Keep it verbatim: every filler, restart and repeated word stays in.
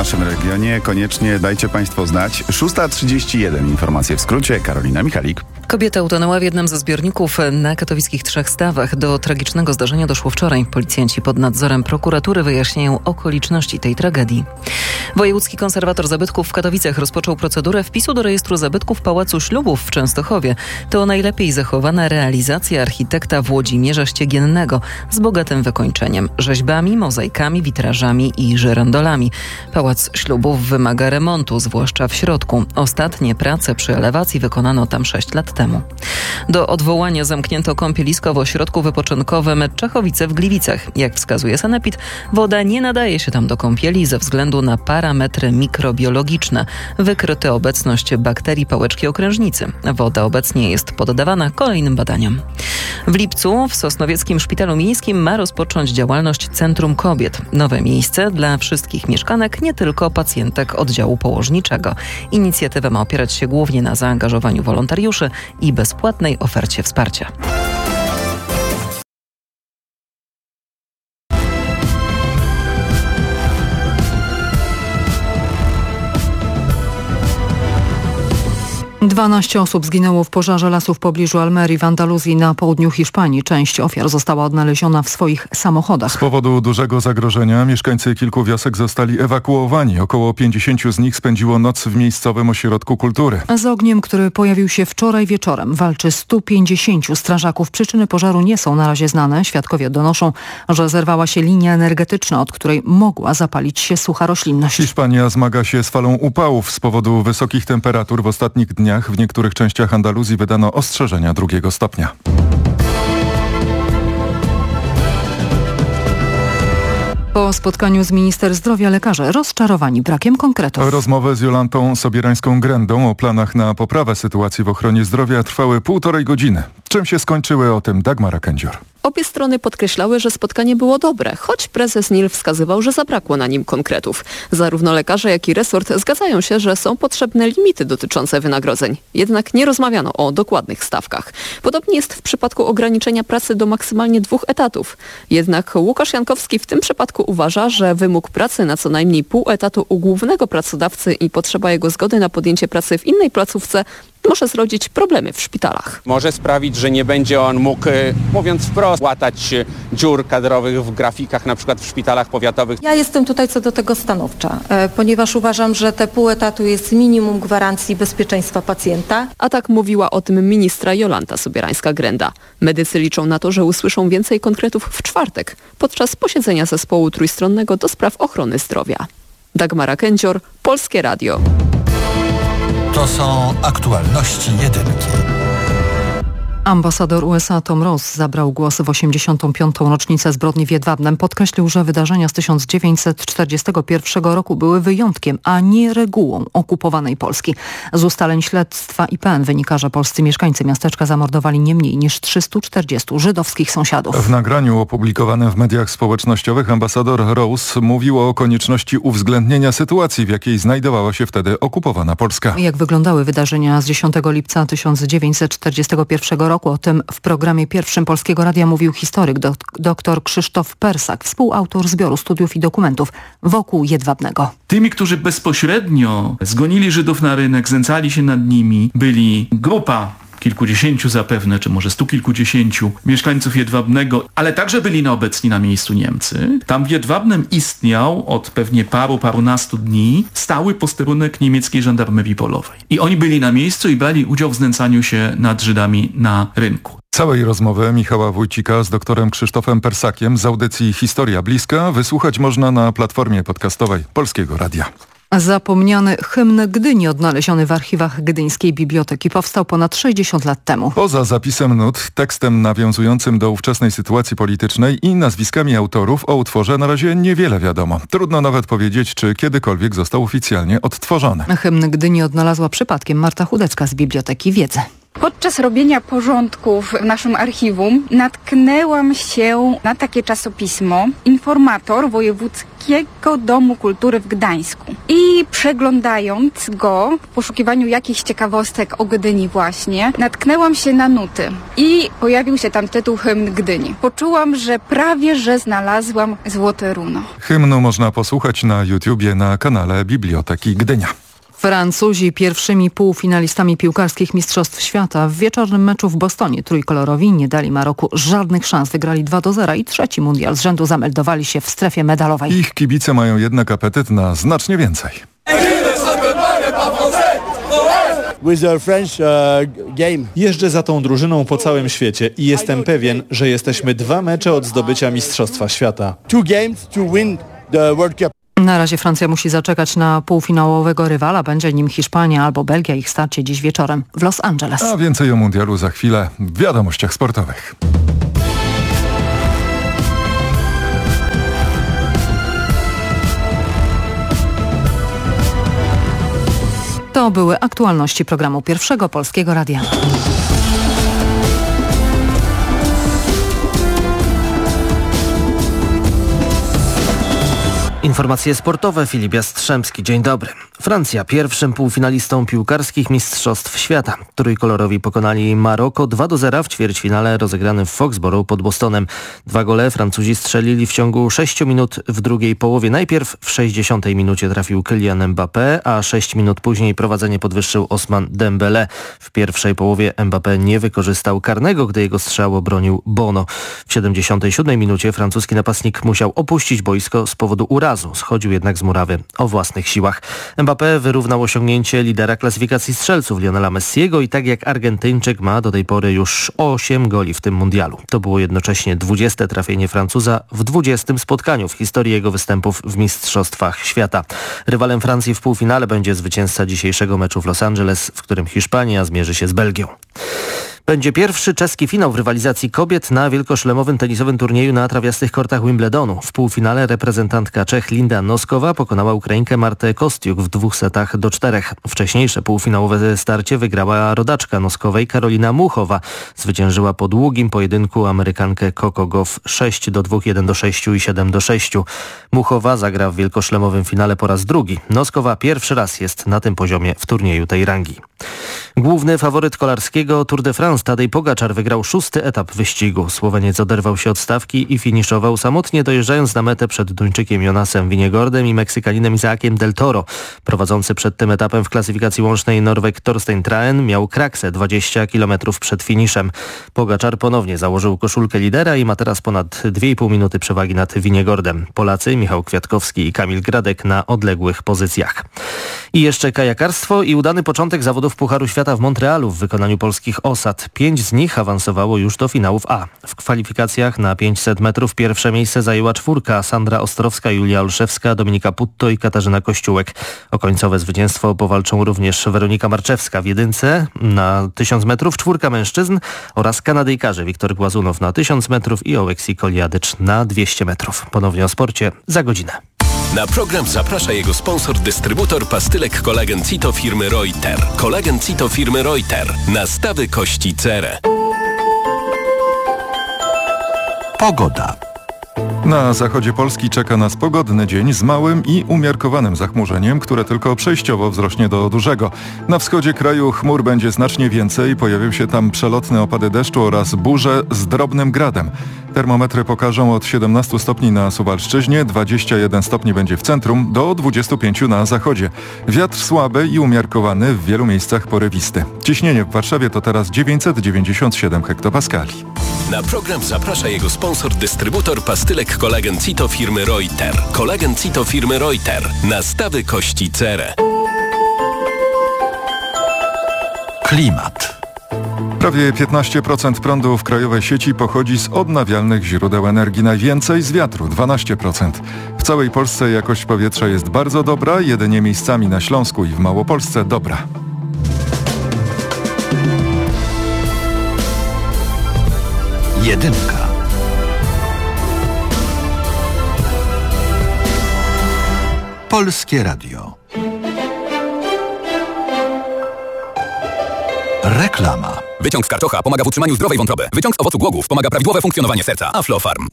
naszym regionie. Koniecznie dajcie Państwo znać. szósta trzydzieści jeden. Informacje w skrócie. Karolina Michalik. Kobieta utonęła w jednym ze zbiorników na katowickich Trzech Stawach. Do tragicznego zdarzenia doszło wczoraj. Policjanci pod nadzorem prokuratury wyjaśniają okoliczności tej tragedii. Wojewódzki konserwator zabytków w Katowicach rozpoczął procedurę wpisu do rejestru zabytków Pałacu Ślubów w Częstochowie. To najlepiej zachowana realizacja architekta Włodzimierza Ściegiennego z bogatym wykończeniem, rzeźbami, mozaikami, witrażami i żyrandolami. Pałac Ślubów wymaga remontu, zwłaszcza w środku. Ostatnie prace przy elewacji wykonano tam sześć lat temu. Do odwołania zamknięto kąpielisko w ośrodku wypoczynkowym Czechowice w Gliwicach. Jak wskazuje sanepid, woda nie nadaje się tam do kąpieli ze względu na parametry mikrobiologiczne. Wykryto obecność bakterii pałeczki okrężnicy. Woda obecnie jest poddawana kolejnym badaniom. W lipcu w Sosnowieckim Szpitalu Miejskim ma rozpocząć działalność Centrum Kobiet. Nowe miejsce dla wszystkich mieszkanek, nie tylko pacjentek oddziału położniczego. Inicjatywa ma opierać się głównie na zaangażowaniu wolontariuszy i bezpłatnej ofercie wsparcia. dwanaście osób zginęło w pożarze lasu w pobliżu Almerii w Andaluzji na południu Hiszpanii. Część ofiar została odnaleziona w swoich samochodach. Z powodu dużego zagrożenia mieszkańcy kilku wiosek zostali ewakuowani. Około pięćdziesięciu z nich spędziło noc w miejscowym ośrodku kultury. Z ogniem, który pojawił się wczoraj wieczorem, walczy stu pięćdziesięciu strażaków. Przyczyny pożaru nie są na razie znane. Świadkowie donoszą, że zerwała się linia energetyczna, od której mogła zapalić się sucha roślinność. Hiszpania zmaga się z falą upałów. Z powodu wysokich temperatur w ostatnich dniach w niektórych częściach Andaluzji wydano ostrzeżenia drugiego stopnia. Po spotkaniu z minister zdrowia lekarze rozczarowani brakiem konkretów. Rozmowy z Jolantą Sobierańską-Grendą o planach na poprawę sytuacji w ochronie zdrowia trwały półtorej godziny. Czym się skończyły, o tym Dagmara Kędzior. Obie strony podkreślały, że spotkanie było dobre, choć prezes N I L wskazywał, że zabrakło na nim konkretów. Zarówno lekarze, jak i resort zgadzają się, że są potrzebne limity dotyczące wynagrodzeń. Jednak nie rozmawiano o dokładnych stawkach. Podobnie jest w przypadku ograniczenia pracy do maksymalnie dwóch etatów. Jednak Łukasz Jankowski w tym przypadku uważa, że wymóg pracy na co najmniej pół etatu u głównego pracodawcy i potrzeba jego zgody na podjęcie pracy w innej placówce może zrodzić problemy w szpitalach. Może sprawić, że nie będzie on mógł, mówiąc wprost, łatać dziur kadrowych w grafikach, na przykład w szpitalach powiatowych. Ja jestem tutaj co do tego stanowcza, ponieważ uważam, że te pół etatu jest minimum gwarancji bezpieczeństwa pacjenta. A tak mówiła o tym ministra Jolanta Sobierańska-Grenda. Medycy liczą na to, że usłyszą więcej konkretów w czwartek, podczas posiedzenia zespołu trójstronnego do spraw ochrony zdrowia. Dagmara Kędzior, Polskie Radio. To są aktualności jedynki. Ambasador U S A Tom Ross zabrał głos w osiemdziesiątą piątą rocznicę zbrodni w Jedwabnem. Podkreślił, że wydarzenia z tysiąc dziewięćset czterdziestego pierwszego roku były wyjątkiem, a nie regułą okupowanej Polski. Z ustaleń śledztwa I P N wynika, że polscy mieszkańcy miasteczka zamordowali nie mniej niż trzystu czterdziestu żydowskich sąsiadów. W nagraniu opublikowanym w mediach społecznościowych ambasador Ross mówił o konieczności uwzględnienia sytuacji, w jakiej znajdowała się wtedy okupowana Polska. Jak wyglądały wydarzenia z dziesiątego lipca tysiąc dziewięćset czterdziestego pierwszego roku? O tym w programie pierwszym Polskiego Radia mówił historyk dok- dr Krzysztof Persak, współautor zbioru studiów i dokumentów wokół Jedwabnego. Tymi, którzy bezpośrednio zgonili Żydów na rynek, znęcali się nad nimi, byli grupa kilkudziesięciu zapewne, czy może stu kilkudziesięciu mieszkańców Jedwabnego, ale także byli na obecni na miejscu Niemcy. Tam w Jedwabnem istniał od pewnie paru, parunastu dni stały posterunek niemieckiej żandarmerii polowej. I oni byli na miejscu i brali udział w znęcaniu się nad Żydami na rynku. Całej rozmowy Michała Wójcika z doktorem Krzysztofem Persakiem z audycji Historia Bliska wysłuchać można na platformie podcastowej Polskiego Radia. Zapomniany hymn Gdyni odnaleziony w archiwach Gdyńskiej Biblioteki powstał ponad sześćdziesiąt lat temu. Poza zapisem nut, tekstem nawiązującym do ówczesnej sytuacji politycznej i nazwiskami autorów o utworze na razie niewiele wiadomo. Trudno nawet powiedzieć, czy kiedykolwiek został oficjalnie odtworzony. Hymn Gdyni odnalazła przypadkiem Marta Chudecka z Biblioteki Wiedzy. Podczas robienia porządków w naszym archiwum natknęłam się na takie czasopismo Informator Wojewódzkiego Domu Kultury w Gdańsku. I przeglądając go w poszukiwaniu jakichś ciekawostek o Gdyni właśnie, natknęłam się na nuty i pojawił się tam tytuł Hymn Gdyni. Poczułam, że prawie, że znalazłam złote runo. Hymnu można posłuchać na YouTubie na kanale Biblioteki Gdynia. Francuzi pierwszymi półfinalistami piłkarskich Mistrzostw Świata w wieczornym meczu w Bostonie trójkolorowi nie dali Maroku żadnych szans. Wygrali dwa do zera i trzeci mundial z rzędu zameldowali się w strefie medalowej. Ich kibice mają jednak apetyt na znacznie więcej. Jeżdżę za tą drużyną po całym świecie i jestem pewien, że jesteśmy dwa mecze od zdobycia Mistrzostwa Świata. Na razie Francja musi zaczekać na półfinałowego rywala. Będzie nim Hiszpania albo Belgia. Ich starcie dziś wieczorem w Los Angeles. A więcej o mundialu za chwilę w wiadomościach sportowych. To były aktualności programu Pierwszego Polskiego Radia. Informacje sportowe, Filip Jastrzębski. Dzień dobry. Francja pierwszym półfinalistą piłkarskich Mistrzostw Świata. Trójkolorowi pokonali Maroko dwa do zera w ćwierćfinale rozegranym w Foxborough pod Bostonem. Dwa gole Francuzi strzelili w ciągu sześciu minut w drugiej połowie. Najpierw w sześćdziesiątej minucie trafił Kylian Mbappé, a sześć minut później prowadzenie podwyższył Ousmane Dembélé. W pierwszej połowie Mbappé nie wykorzystał karnego, gdy jego strzał obronił Bono. W siedemdziesiątej siódmej minucie francuski napastnik musiał opuścić boisko z powodu urazu. Schodził jednak z murawy o własnych siłach. Mbappé wyrównał osiągnięcie lidera klasyfikacji strzelców Lionela Messiego i tak jak Argentyńczyk ma do tej pory już osiem goli w tym mundialu. To było jednocześnie dwudzieste trafienie Francuza w dwudziestym spotkaniu w historii jego występów w Mistrzostwach Świata. Rywalem Francji w półfinale będzie zwycięzca dzisiejszego meczu w Los Angeles, w którym Hiszpania zmierzy się z Belgią. Będzie pierwszy czeski finał w rywalizacji kobiet na wielkoszlemowym tenisowym turnieju na trawiastych kortach Wimbledonu. W półfinale reprezentantka Czech Linda Noskowa pokonała Ukrainkę Martę Kostiuk w dwóch setach do czterech. Wcześniejsze półfinałowe starcie wygrała rodaczka Noskowej Karolina Muchowa. Zwyciężyła po długim pojedynku Amerykankę Coco Gauff sześć do dwóch, jeden do sześciu i siedem do sześciu. Muchowa zagra w wielkoszlemowym finale po raz drugi. Noskowa pierwszy raz jest na tym poziomie w turnieju tej rangi. Główny faworyt kolarskiego Tour de France Tadej Pogaczar wygrał szósty etap wyścigu. Słoweniec oderwał się od stawki i finiszował samotnie, dojeżdżając na metę przed Duńczykiem Jonasem Vingegaardem i Meksykaninem Isaakiem Del Toro. Prowadzący przed tym etapem w klasyfikacji łącznej Norweg Torstein Traen miał kraksę dwadzieścia kilometrów przed finiszem. Pogaczar ponownie założył koszulkę lidera i ma teraz ponad dwie i pół minuty przewagi nad Vingegaardem. Polacy Michał Kwiatkowski i Kamil Gradek na odległych pozycjach. I jeszcze kajakarstwo i udany początek zawodów Pucharu Świata w Montrealu w wykonaniu polskich osad. Pięć z nich awansowało już do finałów A. W kwalifikacjach na pięćset metrów pierwsze miejsce zajęła czwórka: Sandra Ostrowska, Julia Olszewska, Dominika Putto i Katarzyna Kościółek. O końcowe zwycięstwo powalczą również Weronika Marczewska w jedynce na tysiąc metrów, czwórka mężczyzn oraz Kanadyjkarze Wiktor Głazunow na tysiąc metrów i Oleksij Koliadycz na dwieście metrów. Ponownie o sporcie za godzinę. Na program zaprasza jego sponsor, dystrybutor pastylek Kolagen Cito firmy Reuter. Kolagen Cito firmy Reuter. Nastawy kości cerę. Pogoda. Na zachodzie Polski czeka nas pogodny dzień z małym i umiarkowanym zachmurzeniem, które tylko przejściowo wzrośnie do dużego. Na wschodzie kraju chmur będzie znacznie więcej, pojawią się tam przelotne opady deszczu oraz burze z drobnym gradem. Termometry pokażą od siedemnastu stopni na Suwalszczyźnie, dwadzieścia jeden stopni będzie w centrum, do dwudziestu pięciu na zachodzie. Wiatr słaby i umiarkowany, w wielu miejscach porywisty. Ciśnienie w Warszawie to teraz dziewięćset dziewięćdziesiąt siedem hektopaskali. Na program zaprasza jego sponsor, dystrybutor pastylek Kolagen Cito firmy Reuter. Kolagen Cito firmy Reuter. Nastawy kości cerę. Klimat. Prawie piętnaście procent prądu w krajowej sieci pochodzi z odnawialnych źródeł energii, najwięcej z wiatru, dwanaście procent. W całej Polsce jakość powietrza jest bardzo dobra, jedynie miejscami na Śląsku i w Małopolsce dobra. Jedynka. Polskie Radio. Reklama. Wyciąg z karczocha pomaga w utrzymaniu zdrowej wątroby. Wyciąg z owocu głogów pomaga prawidłowe funkcjonowanie serca. Aflofarm.